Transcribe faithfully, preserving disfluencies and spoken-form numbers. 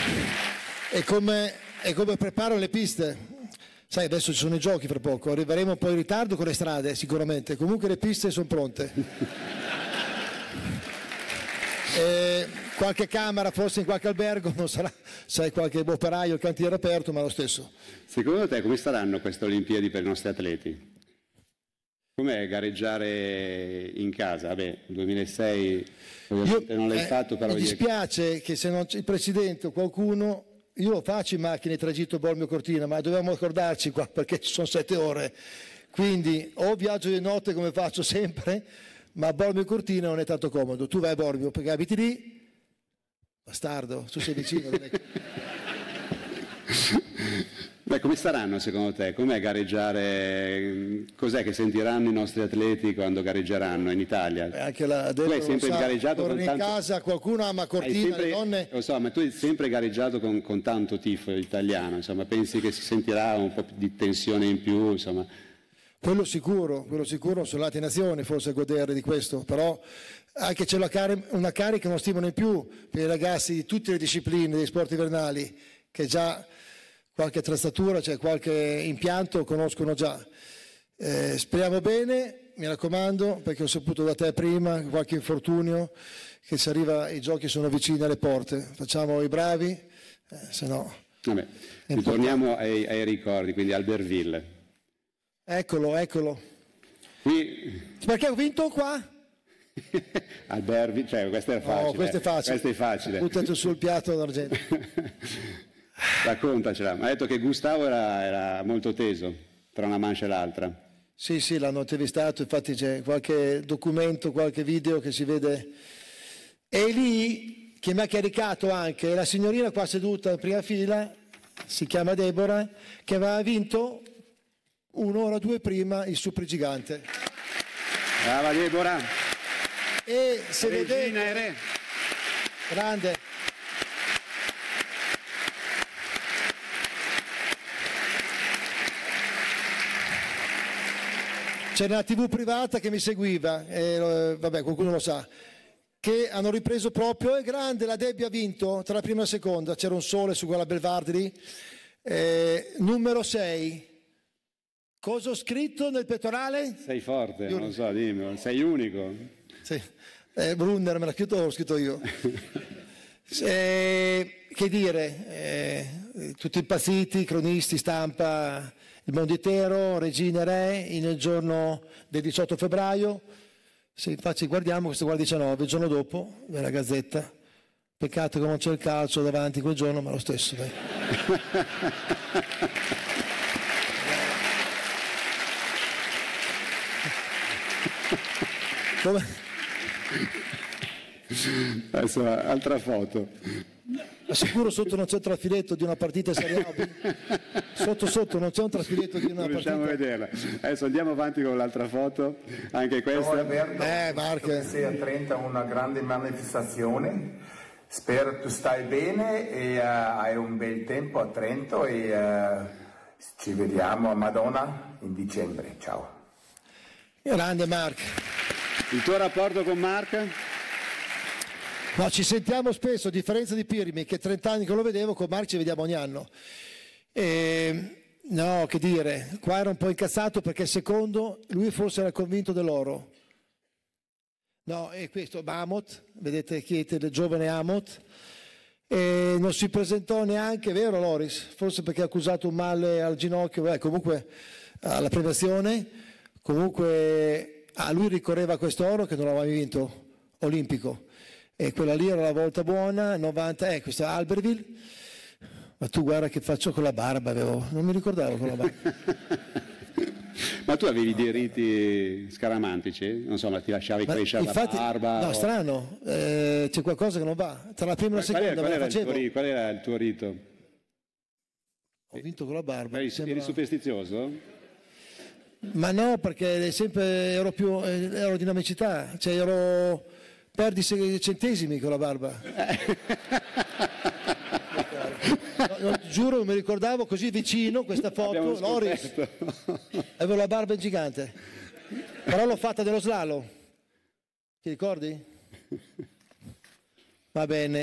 E come, e come preparano le piste? Sai, adesso ci sono i giochi fra poco, arriveremo un po' in ritardo con le strade sicuramente, comunque le piste sono pronte. E qualche camera forse in qualche albergo, non sarà, sai, qualche operaio, il cantiere aperto, ma lo stesso. Secondo te come saranno queste Olimpiadi per i nostri atleti? Com'è gareggiare in casa? Vabbè, il duemilasei ovviamente non l'hai eh, fatto, però... Mi dispiace che se non c'è il Presidente o qualcuno... Io lo faccio in macchina, il tragitto Bormio-Cortina, ma dobbiamo ricordarci qua perché ci sono sette ore. Quindi o viaggio di notte come faccio sempre, ma a Bormio-Cortina non è tanto comodo. Tu vai a Bormio perché abiti lì, bastardo, tu sei vicino. Non è... Beh, come saranno secondo te? Com'è gareggiare? Cos'è che sentiranno i nostri atleti quando gareggeranno in Italia? Beh, anche la, tu hai sempre sa, gareggiato con in tanto... casa, qualcuno ama Cortina, sempre... le donne... Lo so, ma tu hai sempre gareggiato con, con tanto tifo italiano, insomma, pensi che si sentirà un po' di tensione in più, insomma... Quello sicuro, quello sicuro, sono lati nazioni forse a godere di questo, però anche c'è una, car- una carica, uno stimolo in più per i ragazzi di tutte le discipline dei sport invernali, che già qualche attrezzatura, cioè qualche impianto conoscono già. Eh, speriamo bene, mi raccomando, perché ho saputo da te prima, qualche infortunio, che se arriva, i giochi sono vicini alle porte, facciamo i bravi, eh, se no... Vabbè, ritorniamo ai, ai ricordi, quindi Albertville. Eccolo, eccolo. Qui... Perché ho vinto qua? Albertville, cioè questo è facile. No, questo è facile. Questo è facile. Buttato sul piatto d'argento. Raccontacela. Mi ha detto che Gustavo era, era molto teso tra una mancia e l'altra. Sì, sì, l'hanno intervistato, infatti c'è qualche documento, qualche video che si vede. E lì, che mi ha caricato anche, la signorina qua seduta in prima fila, si chiama Deborah, che aveva vinto un'ora o due prima il supergigante. Brava Deborah. E se Regina vede... e re. Grande. C'era una tivù privata che mi seguiva, e, vabbè, qualcuno lo sa, che hanno ripreso proprio, è grande, la Debbie ha vinto tra la prima e la seconda, c'era un sole su quella Belvardi lì, eh, numero sei. Cosa ho scritto nel pettorale? Sei forte, non lo so, dimmi, sei unico. Sì, eh, Brunner me l'ha scritto, l'ho scritto io. eh, che dire, eh, tutti impazziti, cronisti, stampa, il mondo intero, Regina e Re, nel giorno del diciotto febbraio. Se infatti guardiamo, questo qua il diciannove, il giorno dopo, nella Gazzetta. Peccato che non c'è il calcio davanti quel giorno, ma lo stesso, dai. Come? Adesso altra foto. Ma sicuro sotto non c'è un trafiletto di una partita Serie A B? Sotto sotto non c'è un trafiletto di una non partita? riusciamo a vederla. Adesso andiamo avanti con l'altra foto, anche questa. Alberto, eh, Marche. sei a Trento una grande manifestazione. Spero tu stai bene e uh, hai un bel tempo a Trento e uh, ci vediamo a Madonna in dicembre. Ciao. Grande Mark. Il tuo rapporto con Mark? No, ci sentiamo spesso, a differenza di Pirmi, che trenta anni che lo vedevo, con Mark ci vediamo ogni anno. E, no, che dire, qua era un po' incazzato perché secondo, lui forse era convinto dell'oro. No, e questo, Amot, vedete Chiete, il giovane Amot, e non si presentò neanche, vero Loris? Forse perché ha accusato un male al ginocchio, beh, comunque alla premiazione, comunque a lui ricorreva quest'oro che non aveva mai vinto, olimpico. E quella lì era la volta buona, novanta, eh, questa Albertville, ma tu guarda che faccio con la barba, avevo, non mi ricordavo con la barba. Ma tu avevi dei riti scaramantici? Non so, ma ti lasciavi Ma crescere infatti, la barba? No, o... strano, eh, c'è qualcosa che non va, tra la prima e la qual seconda era, me la qual, era facevo. il tuo, qual era il tuo rito? Ho vinto con la barba. Eri, sembra... eri superstizioso? Ma no, perché sempre ero più ero dinamicità, cioè ero perdi sei centesimi con la barba. No, no, giuro, non mi ricordavo così vicino questa foto, Loris, avevo la barba gigante, però l'ho fatta dello slalom, ti ricordi? Va bene.